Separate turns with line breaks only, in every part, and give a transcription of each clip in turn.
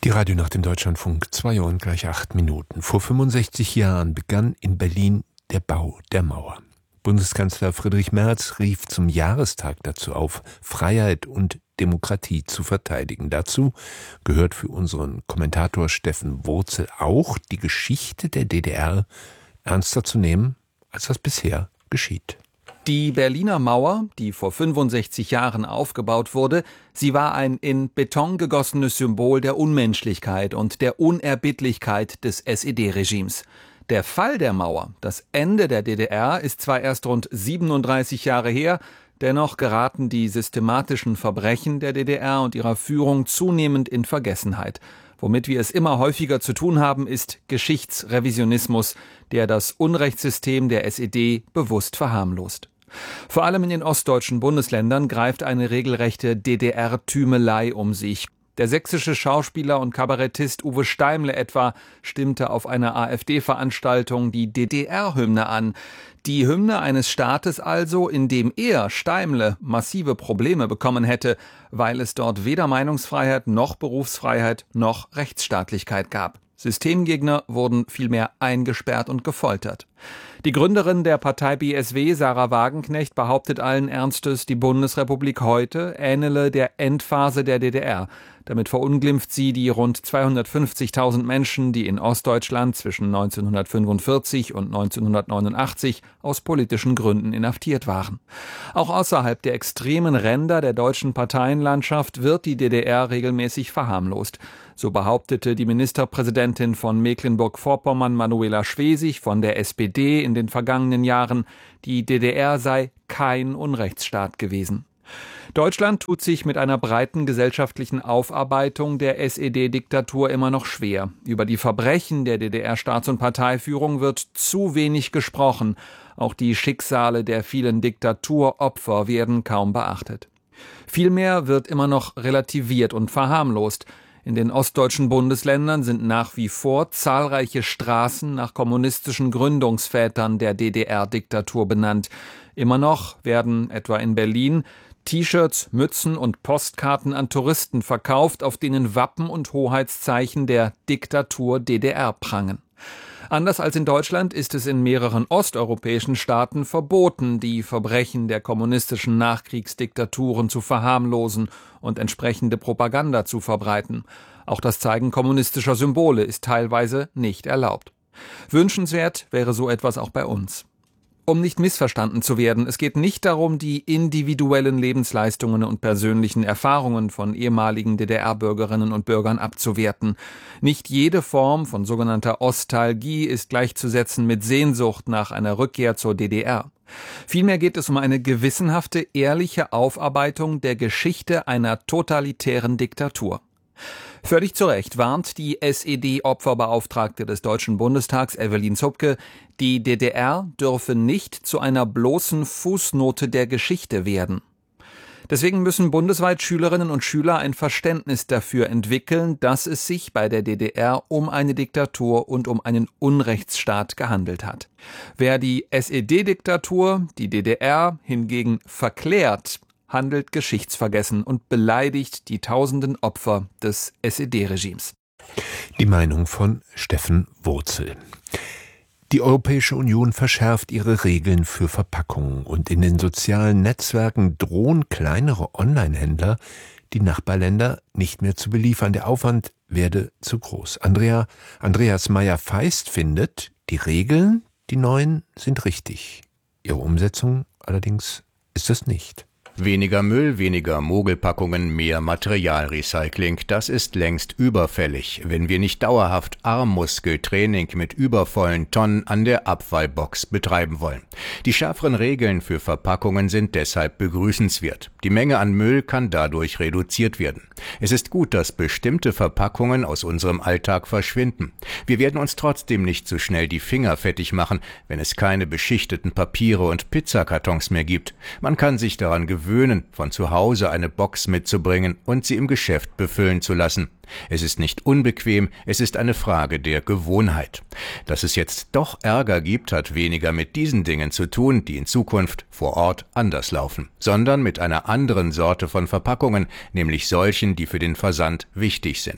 Die Radionacht im Deutschlandfunk, 2 Uhr und gleich 8 Minuten. Vor 65 Jahren begann in Berlin der Bau der Mauer. Bundeskanzler Friedrich Merz rief zum Jahrestag dazu auf, Freiheit und Demokratie zu verteidigen. Dazu gehört für unseren Kommentator Steffen Wurzel auch, die Geschichte der DDR ernster zu nehmen, als das bisher geschieht.
Die Berliner Mauer, die vor 65 Jahren aufgebaut wurde, sie war ein in Beton gegossenes Symbol der Unmenschlichkeit und der Unerbittlichkeit des SED-Regimes. Der Fall der Mauer, das Ende der DDR, ist zwar erst rund 37 Jahre her, dennoch geraten die systematischen Verbrechen der DDR und ihrer Führung zunehmend in Vergessenheit. Womit wir es immer häufiger zu tun haben, ist Geschichtsrevisionismus, der das Unrechtssystem der SED bewusst verharmlost. Vor allem in den ostdeutschen Bundesländern greift eine regelrechte DDR-Tümelei um sich. Der sächsische Schauspieler und Kabarettist Uwe Steimle etwa stimmte auf einer AfD-Veranstaltung die DDR-Hymne an. Die Hymne eines Staates also, in dem er, Steimle, massive Probleme bekommen hätte, weil es dort weder Meinungsfreiheit noch Berufsfreiheit noch Rechtsstaatlichkeit gab. Systemgegner wurden vielmehr eingesperrt und gefoltert. Die Gründerin der Partei BSW, Sarah Wagenknecht, behauptet allen Ernstes, die Bundesrepublik heute ähnele der Endphase der DDR. Damit verunglimpft sie die rund 250.000 Menschen, die in Ostdeutschland zwischen 1945 und 1989 aus politischen Gründen inhaftiert waren. Auch außerhalb der extremen Ränder der deutschen Parteienlandschaft wird die DDR regelmäßig verharmlost. So behauptete die Ministerpräsidentin von Mecklenburg-Vorpommern, Manuela Schwesig, von der SPD in den vergangenen Jahren, die DDR sei kein Unrechtsstaat gewesen. Deutschland tut sich mit einer breiten gesellschaftlichen Aufarbeitung der SED-Diktatur immer noch schwer. Über die Verbrechen der DDR-Staats- und Parteiführung wird zu wenig gesprochen. Auch die Schicksale der vielen Diktaturopfer werden kaum beachtet. Vielmehr wird immer noch relativiert und verharmlost. In den ostdeutschen Bundesländern sind nach wie vor zahlreiche Straßen nach kommunistischen Gründungsvätern der DDR-Diktatur benannt. Immer noch werden, etwa in Berlin, T-Shirts, Mützen und Postkarten an Touristen verkauft, auf denen Wappen und Hoheitszeichen der Diktatur DDR prangen. Anders als in Deutschland ist es in mehreren osteuropäischen Staaten verboten, die Verbrechen der kommunistischen Nachkriegsdiktaturen zu verharmlosen und entsprechende Propaganda zu verbreiten. Auch das Zeigen kommunistischer Symbole ist teilweise nicht erlaubt. Wünschenswert wäre so etwas auch bei uns. Um nicht missverstanden zu werden, es geht nicht darum, die individuellen Lebensleistungen und persönlichen Erfahrungen von ehemaligen DDR-Bürgerinnen und Bürgern abzuwerten. Nicht jede Form von sogenannter Ostalgie ist gleichzusetzen mit Sehnsucht nach einer Rückkehr zur DDR. Vielmehr geht es um eine gewissenhafte, ehrliche Aufarbeitung der Geschichte einer totalitären Diktatur. Völlig zu Recht warnt die SED-Opferbeauftragte des Deutschen Bundestags, Evelyn Zupke, die DDR dürfe nicht zu einer bloßen Fußnote der Geschichte werden. Deswegen müssen bundesweit Schülerinnen und Schüler ein Verständnis dafür entwickeln, dass es sich bei der DDR um eine Diktatur und um einen Unrechtsstaat gehandelt hat. Wer die SED-Diktatur, die DDR, hingegen verklärt, handelt geschichtsvergessen und beleidigt die tausenden Opfer des SED-Regimes.
Die Meinung von Steffen Wurzel. Die Europäische Union verschärft ihre Regeln für Verpackungen und in den sozialen Netzwerken drohen kleinere Online-Händler, die Nachbarländer nicht mehr zu beliefern. Der Aufwand werde zu groß. Andreas Meyer-Feist findet, die Regeln, die neuen, sind richtig. Ihre Umsetzung allerdings ist es nicht.
Weniger Müll, weniger Mogelpackungen, mehr Materialrecycling, das ist längst überfällig, wenn wir nicht dauerhaft Armmuskeltraining mit übervollen Tonnen an der Abfallbox betreiben wollen. Die schärferen Regeln für Verpackungen sind deshalb begrüßenswert. Die Menge an Müll kann dadurch reduziert werden. Es ist gut, dass bestimmte Verpackungen aus unserem Alltag verschwinden. Wir werden uns trotzdem nicht so schnell die Finger fettig machen, wenn es keine beschichteten Papiere und Pizzakartons mehr gibt. Man kann sich daran gewöhnen, von zu Hause eine Box mitzubringen und sie im Geschäft befüllen zu lassen. Es ist nicht unbequem, es ist eine Frage der Gewohnheit. Dass es jetzt doch Ärger gibt, hat weniger mit diesen Dingen zu tun, die in Zukunft vor Ort anders laufen, sondern mit einer anderen Sorte von Verpackungen, nämlich solchen, die für den Versand wichtig sind.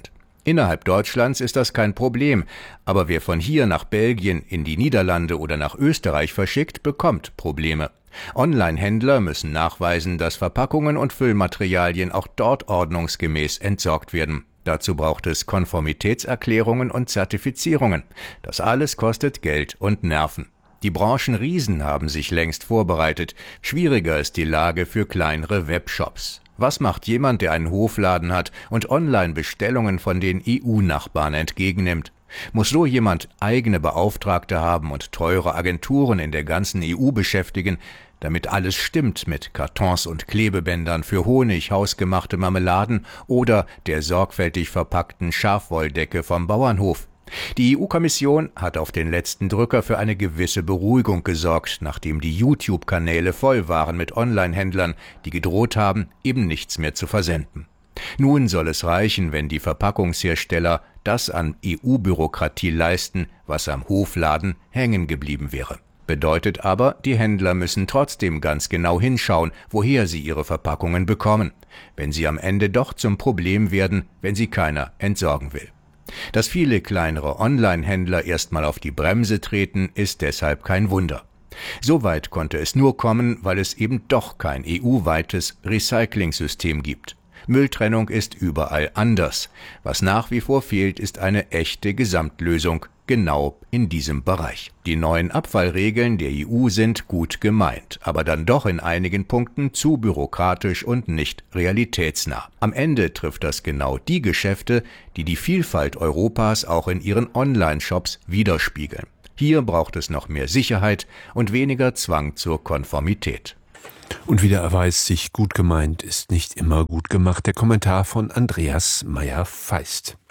Innerhalb Deutschlands ist das kein Problem, aber wer von hier nach Belgien, in die Niederlande oder nach Österreich verschickt, bekommt Probleme. Online-Händler müssen nachweisen, dass Verpackungen und Füllmaterialien auch dort ordnungsgemäß entsorgt werden. Dazu braucht es Konformitätserklärungen und Zertifizierungen. Das alles kostet Geld und Nerven. Die Branchenriesen haben sich längst vorbereitet. Schwieriger ist die Lage für kleinere Webshops. Was macht jemand, der einen Hofladen hat und Online-Bestellungen von den EU-Nachbarn entgegennimmt? Muss so jemand eigene Beauftragte haben und teure Agenturen in der ganzen EU beschäftigen, damit alles stimmt mit Kartons und Klebebändern für Honig, hausgemachte Marmeladen oder der sorgfältig verpackten Schafwolldecke vom Bauernhof? Die EU-Kommission hat auf den letzten Drücker für eine gewisse Beruhigung gesorgt, nachdem die YouTube-Kanäle voll waren mit Online-Händlern, die gedroht haben, eben nichts mehr zu versenden. Nun soll es reichen, wenn die Verpackungshersteller das an EU-Bürokratie leisten, was am Hofladen hängen geblieben wäre. Bedeutet aber, die Händler müssen trotzdem ganz genau hinschauen, woher sie ihre Verpackungen bekommen, wenn sie am Ende doch zum Problem werden, wenn sie keiner entsorgen will. Dass viele kleinere Online-Händler erstmal auf die Bremse treten, ist deshalb kein Wunder. Soweit konnte es nur kommen, weil es eben doch kein EU-weites Recycling-System gibt. Mülltrennung ist überall anders. Was nach wie vor fehlt, ist eine echte Gesamtlösung, genau in diesem Bereich. Die neuen Abfallregeln der EU sind gut gemeint, aber dann doch in einigen Punkten zu bürokratisch und nicht realitätsnah. Am Ende trifft das genau die Geschäfte, die die Vielfalt Europas auch in ihren Online-Shops widerspiegeln. Hier braucht es noch mehr Sicherheit und weniger Zwang zur Konformität.
Und wieder erweist sich, gut gemeint ist nicht immer gut gemacht. Der Kommentar von Andreas Meyer-Feist.